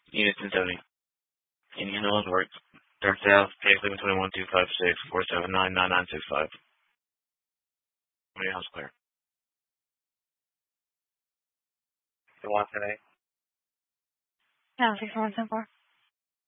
Unit 1070. Indian Hills works. Dark South, page 1121-256-479-9965. House clear. You want today? No, 6174.